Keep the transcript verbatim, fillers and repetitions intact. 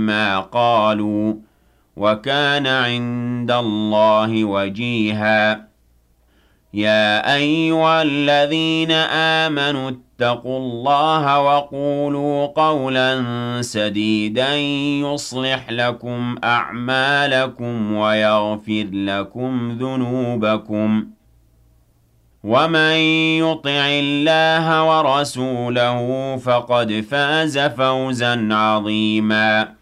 عما قالوا وكان عند الله وجيها يا أيها الذين آمنوا اتقوا الله وقولوا قولا سديدا يصلح لكم أعمالكم ويغفر لكم ذنوبكم ومن يطع الله ورسوله فقد فاز فوزا عظيما